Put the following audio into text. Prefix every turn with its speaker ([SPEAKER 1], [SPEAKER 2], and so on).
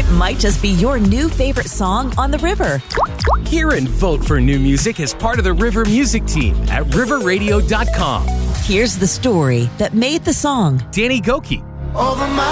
[SPEAKER 1] It might just be your new favorite song on the river.
[SPEAKER 2] Hear and vote for new music as part of the River Music Team at riverradio.com.
[SPEAKER 1] Here's the story that made the song.
[SPEAKER 2] Danny Gokey.
[SPEAKER 3] Over my